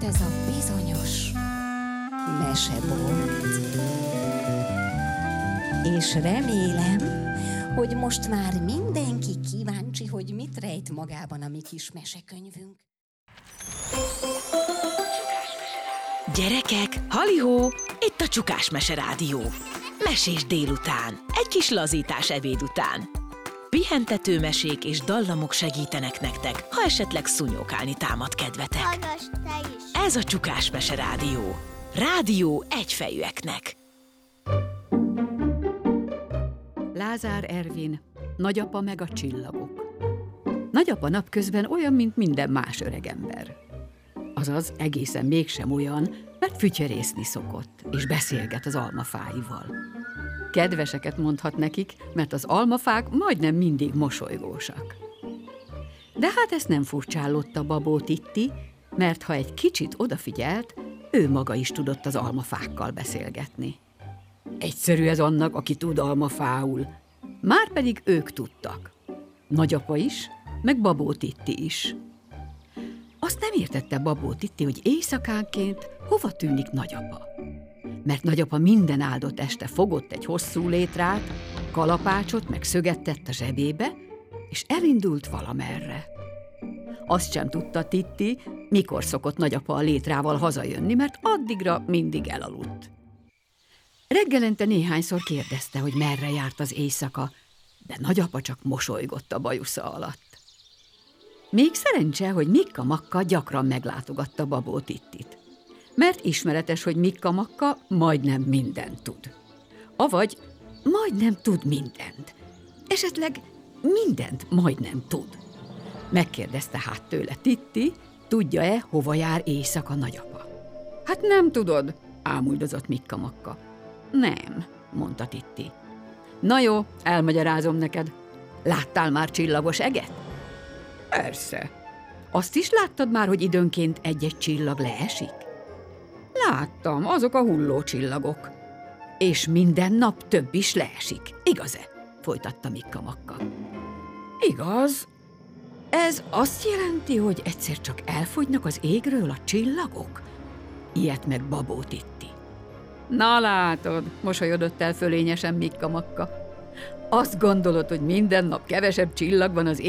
ez a bizonyos mesebolt. És remélem, hogy most már mindenki kíváncsi, hogy mit rejt magában a mi kis mesekönyvünk. Gyerekek, halihó! Itt a Csukás Mese Rádió. Mesés délután, egy kis lazítás ebéd után. Pihentető mesék és dallamok segítenek nektek, ha esetleg szúnyókálni támad kedvetek. Hallgass te is! Ez a Csukás Mese Rádió. Rádió egyfejűeknek. Lázár Ervin, Nagyapa meg a csillagok. Nagyapa napközben olyan, mint minden más öregember. Azaz egészen mégsem olyan, mert fütyörészni szokott, és beszélget az almafáival. Kedveseket mondhat nekik, mert az almafák majdnem mindig mosolygósak. De hát ezt nem furcsállott Babó Titti, mert ha egy kicsit odafigyelt, ő maga is tudott az almafákkal beszélgetni. Egyszerű ez annak, aki tud almafául. Márpedig ők tudtak. Nagyapa is, meg Babó Titti is. Azt nem értette Babó Titti, hogy éjszakánként hova tűnik nagyapa. Mert nagyapa minden áldott este fogott egy hosszú létrát, kalapácsot meg szöget tett a zsebébe, és elindult valamerre. Azt sem tudta Titti, mikor szokott nagyapa a létrával hazajönni, mert addigra mindig elaludt. Reggelente néhányszor kérdezte, hogy merre járt az éjszaka, de nagyapa csak mosolygott a bajusza alatt. Még szerencse, hogy Mikka Makka gyakran meglátogatta Babó Tittit, mert ismeretes, hogy Mikka Makka majdnem mindent tud. Avagy majdnem tud mindent. Esetleg mindent majdnem tud. Megkérdezte hát tőle Titti, tudja-e, hova jár éjszaka nagyapa. Hát nem tudod, ámuldozott Mikka Makka. Nem, mondta Titti. Na jó, elmagyarázom neked. Láttál már csillagos eget? Persze. Azt is láttad már, hogy időnként egy-egy csillag leesik? Láttam, azok a hulló csillagok. És minden nap több is leesik, igaz-e? Folytatta Mikka Makka. Igaz. Ez azt jelenti, hogy egyszer csak elfogynak az égről a csillagok? Ilyet meg Babó Titti. Na látod, mosolyodott el fölényesen Mikka Makka. Azt gondolod, hogy minden nap kevesebb csillag van az